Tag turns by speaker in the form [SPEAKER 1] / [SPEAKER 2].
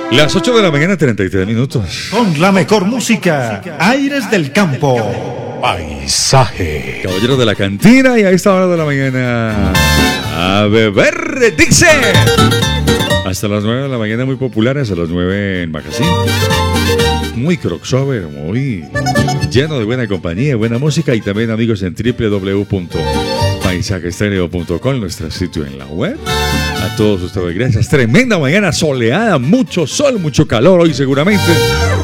[SPEAKER 1] Las 8 de la mañana, 33 minutos.
[SPEAKER 2] Con la mejor música, Aires del Campo.
[SPEAKER 3] Paisaje.
[SPEAKER 1] Caballeros de la cantina y a esta hora de la mañana a beber, dice. Hasta las 9 de la mañana, muy populares, a las 9 en Magazine. Muy crossover, muy lleno de buena compañía, buena música y también amigos en www.paisajestereo.com, nuestro sitio en la web. A todos ustedes, gracias. Tremenda mañana soleada, mucho sol, mucho calor hoy seguramente.